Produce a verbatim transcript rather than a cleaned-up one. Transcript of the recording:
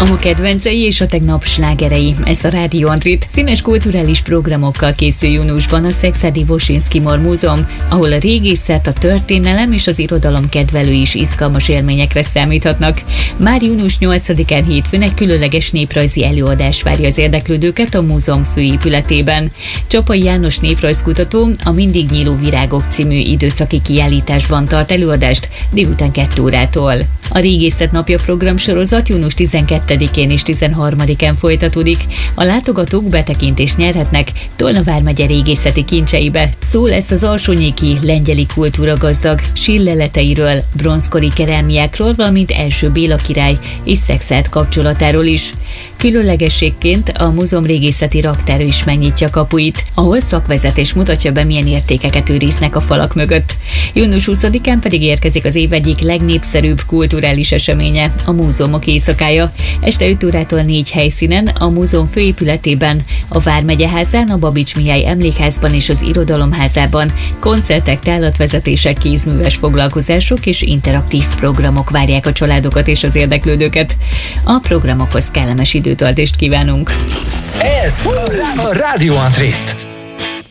A ma kedvencei és a tegnap slágerei. Ez a Rádió Andrit. Színes kulturális programokkal készül júniusban a Szekszárdi Woszyński Mor Múzeum, ahol a régészet, a történelem és az irodalom kedvelői is izgalmas élményekre számíthatnak. Már június nyolcadikán hétfőn egy különleges néprajzi előadás várja az érdeklődőket a múzeum főépületében. Csapai János néprajzkutató a Mindig nyíló virágok című időszaki kiállításban tart előadást délután kettő órától. A Régészet napja programsorozat június tizenkettedikén és tizenharmadikán folytatódik. A látogatók betekintést nyerhetnek Tolna vármegye régészeti kincseibe. Szó lesz az alsónyéki lengyeli kultúra gazdag sírleleteiről, bronzkori kerámiákról, valamint első Béla király és Szekszárd kapcsolatáról is. Különlegességként a múzeum régészeti raktára is megnyitja kapuit, ahol szakvezetés mutatja be, milyen értékeket őriznek a falak mögött. június huszadikán pedig érkezik az év egyik legnépszerűbb kulturális eseménye, a Múzeumok éjszakája. Este öt órától négy helyszínen, a múzeum főépületében, a Vármegyeházán, a Babics Mihály Emlékházban és az Irodalomházában koncertek, tánlatvezetések, kézműves foglalkozások és interaktív programok várják a családokat és az érdeklődőket. A programokhoz kellemes időtöltést kívánunk! Ez a Rádió Andrit.